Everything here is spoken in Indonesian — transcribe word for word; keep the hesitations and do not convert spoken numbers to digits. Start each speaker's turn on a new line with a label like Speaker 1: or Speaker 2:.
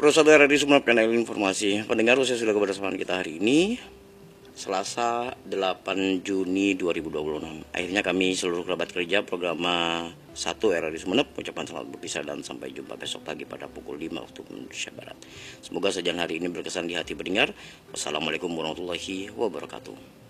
Speaker 1: Perusahaan R R I Sumeneb dan informasi pendengar usia sudah kebersamaan kita hari ini Selasa delapan Juni dua ribu dua puluh enam. Akhirnya kami seluruh kerabat kerja program satu R R I Sumeneb ucapan selamat berpisah dan sampai jumpa besok pagi pada pukul lima waktu Indonesia Barat. Semoga sajian hari ini berkesan di hati pendengar. Wassalamualaikum warahmatullahi wabarakatuh.